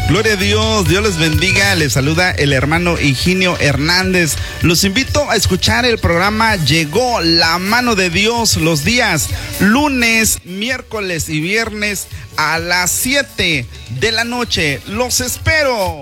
Gloria a Dios, Dios les bendiga. Les saluda el hermano Higinio Hernández. Los invito a escuchar el programa Llegó la Mano de Dios los días lunes, miércoles y viernes a las 7 de la noche. Los espero.